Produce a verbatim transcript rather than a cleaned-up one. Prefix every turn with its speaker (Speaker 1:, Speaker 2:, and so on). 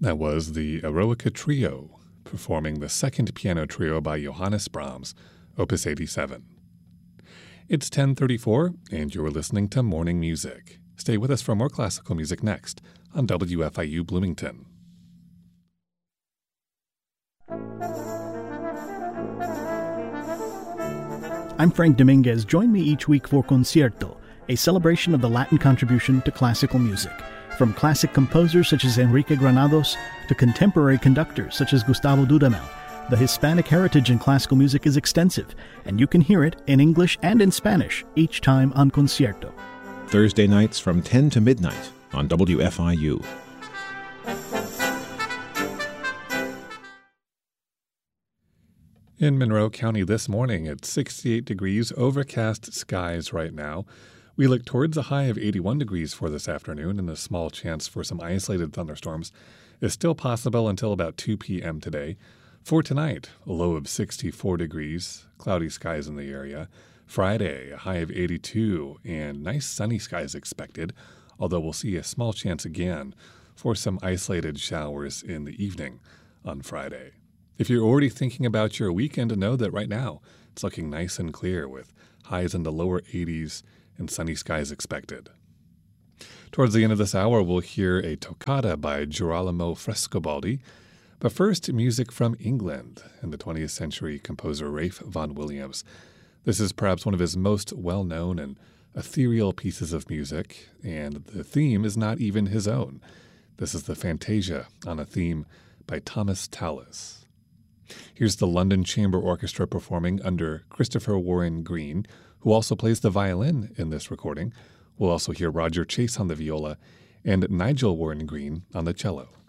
Speaker 1: That was the Eroica Trio, performing the second piano trio by Johannes Brahms, Opus eighty-seven. It's ten thirty-four, and you're listening to Morning Music. Stay with us for more classical music next on W F I U Bloomington.
Speaker 2: I'm Frank Dominguez. Join me each week for Concierto, a celebration of the Latin contribution to classical music. From classic composers such as Enrique Granados to contemporary conductors such as Gustavo Dudamel, the Hispanic heritage in classical music is extensive, and you can hear it in English and in Spanish each time on Concierto.
Speaker 3: Thursday nights from ten to midnight on W F I U.
Speaker 1: In Monroe County this morning, it's sixty-eight degrees, overcast skies right now. We look towards a high of eighty-one degrees for this afternoon, and a small chance for some isolated thunderstorms is still possible until about two p.m. today. For tonight, a low of sixty-four degrees, cloudy skies in the area. Friday, a high of eighty-two, and nice sunny skies expected, although we'll see a small chance again for some isolated showers in the evening on Friday. If you're already thinking about your weekend, know that right now it's looking nice and clear with highs in the lower eighties and sunny skies expected. Towards the end of this hour, we'll hear a toccata by Girolamo Frescobaldi. But first, music from England and the twentieth century composer Ralph Vaughan Williams. This is perhaps one of his most well-known and ethereal pieces of music, and the theme is not even his own. This is the Fantasia on a theme by Thomas Tallis. Here's the London Chamber Orchestra performing under Christopher Warren Green, who also plays the violin in this recording. We'll also hear Roger Chase on the viola and Nigel Warren Green on the cello.